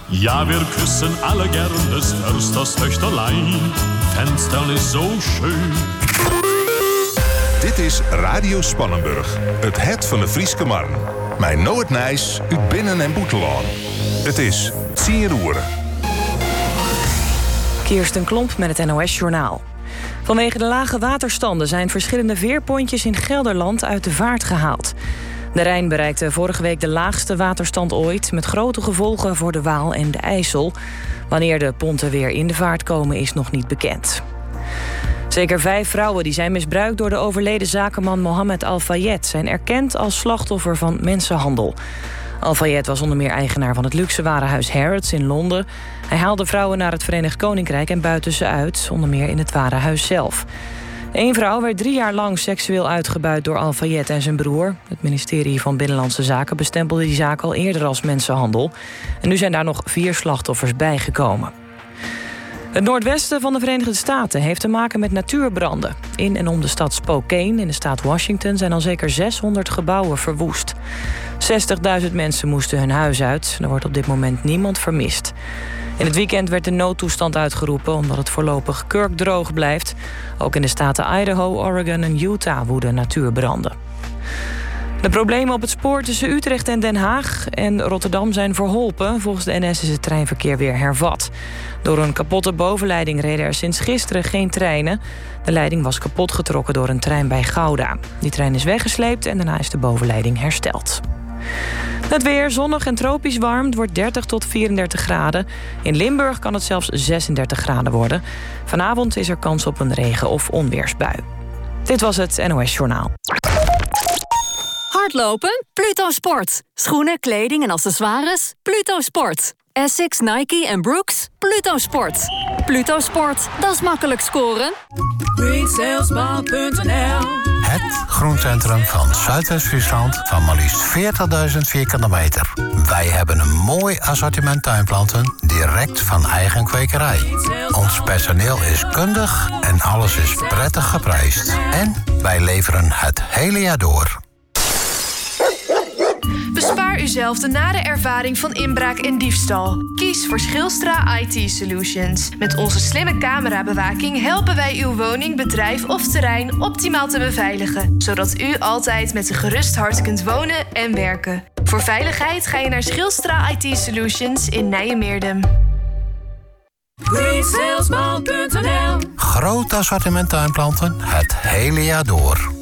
Ja, wir küssen alle gern des Försters Töchterlein. Fenstern ist so schön. Dit is Radio Spannenburg, het van de Frieske Marn. Mijn Noord Nijs uit Binnen- en Boetelaan. Het is 10 uur. Kirsten Klomp met het NOS-journaal. Vanwege de lage waterstanden zijn verschillende veerpontjes in Gelderland uit de vaart gehaald. De Rijn bereikte vorige week de laagste waterstand ooit, met grote gevolgen voor de Waal en de IJssel. Wanneer de ponten weer in de vaart komen is nog niet bekend. Zeker 5 vrouwen die zijn misbruikt door de overleden zakenman Mohammed Al-Fayed zijn erkend als slachtoffer van mensenhandel. Al-Fayed was onder meer eigenaar van het luxe warenhuis Harrods in Londen. Hij haalde vrouwen naar het Verenigd Koninkrijk en buitte ze uit, onder meer in het warenhuis zelf. 1 vrouw werd 3 jaar lang seksueel uitgebuit door Al-Fayed en zijn broer. Het ministerie van Binnenlandse Zaken bestempelde die zaak al eerder als mensenhandel. En nu zijn daar nog 4 slachtoffers bijgekomen. Het noordwesten van de Verenigde Staten heeft te maken met natuurbranden. In en om de stad Spokane in de staat Washington zijn al zeker 600 gebouwen verwoest. 60.000 mensen moesten hun huis uit. Er wordt op dit moment niemand vermist. In het weekend werd de noodtoestand uitgeroepen omdat het voorlopig kurkdroog blijft. Ook in de staten Idaho, Oregon en Utah woeden natuurbranden. De problemen op het spoor tussen Utrecht en Den Haag en Rotterdam zijn verholpen. Volgens de NS is het treinverkeer weer hervat. Door een kapotte bovenleiding reden er sinds gisteren geen treinen. De leiding was kapot getrokken door een trein bij Gouda. Die trein is weggesleept en daarna is de bovenleiding hersteld. Het weer zonnig en tropisch warm. Het wordt 30 tot 34 graden. In Limburg kan het zelfs 36 graden worden. Vanavond is er kans op een regen- of onweersbui. Dit was het NOS Journaal. Hardlopen? Pluto Sport. Schoenen, kleding en accessoires? Pluto Sport. Essex, Nike en Brooks? Pluto Sport. Pluto Sport, dat is makkelijk scoren. Retailsmall.nl. Het groencentrum van Zuidwest-Friesland van maar liefst 40.000 vierkante meter. Wij hebben een mooi assortiment tuinplanten direct van eigen kwekerij. Ons personeel is kundig en alles is prettig geprijsd. En wij leveren het hele jaar door. Bespaar uzelf de nare ervaring van inbraak en diefstal. Kies voor Schilstra IT Solutions. Met onze slimme camerabewaking helpen wij uw woning, bedrijf of terrein optimaal te beveiligen, zodat u altijd met een gerust hart kunt wonen en werken. Voor veiligheid ga je naar Schilstra IT Solutions in Nijmeerdem. Groot assortiment tuinplanten het hele jaar door.